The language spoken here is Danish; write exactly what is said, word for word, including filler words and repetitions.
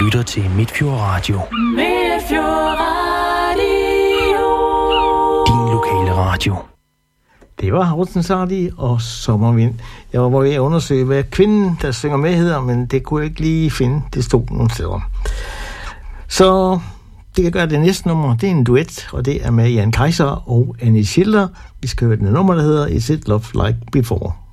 lytter til Midtfjord Radio. Midtfjord Radio. Din lokale radio. Det var Horsens Hardy og Sommervind. Jeg var ved at undersøge, hvad kvinden, der synger med, hedder, men det kunne jeg ikke lige finde. Det stod nogle steder. Så det kan gøre det næste nummer. Det er en duet, og det er med Jan Kaiser og Annie Schilder. Vi skal høre det nummer, der hedder Is It Love Like Before.